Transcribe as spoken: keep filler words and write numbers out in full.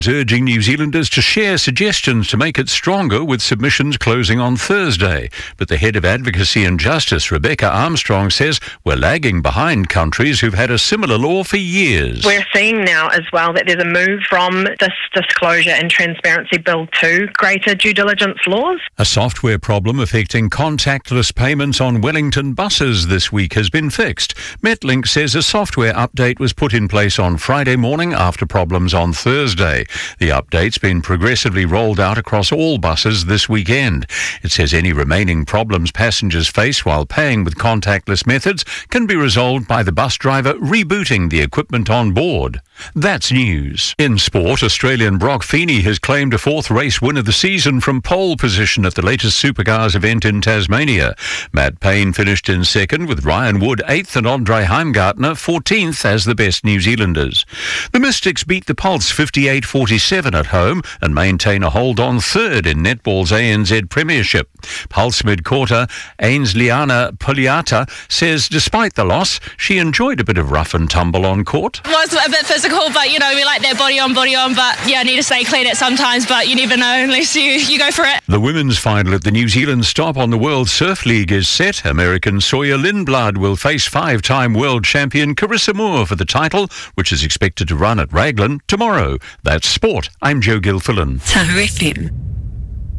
urging New Zealanders to share suggestions to make it stronger, with submissions closing on Thursday. But the head of Advocacy and Justice, Rebecca Armstrong, says we're lagging behind countries who've had a similar law for years. We're seeing now as well that there's a move from this disclosure and transparency bill to greater due diligence laws. A software problem affecting contactless payments on Wellington buses this week has been fixed. Metlink says a software update was put in place on Friday morning after problems on Thursday. The update's been progressively rolled out across all buses this weekend. It says any remaining problems passengers face while paying with contactless methods can be resolved by the bus driver rebooting the equipment on board. That's news. In sport, Australian Brock Feeney has claimed a fourth race win of the season from pole position at the latest Supercars event in Tasmania. Matt Payne finished in second, with Ryan Wood eighth and Andre Heimgartner fourteenth as the best New Zealanders. The Mystics beat the Pulse fifty-eight forty-seven at home and maintain a hold on third in netball's A N Z Premiership. Pulse mid-quarter Ainsliana Puliata says despite the loss, she enjoyed a bit of rough and tumble on court. It was a bit physical, but you know, we like that body on, body on, but yeah, I need to stay clean at sometimes, but you never know unless you, you go for it. The women's final at the New Zealand stop on the World Surf League is set. American Sawyer Lindblad will face five-time world champion Carissa Moore for the title, which is expected to run at Raglan tomorrow. That's sport. I'm Joe Gilfillan. F M.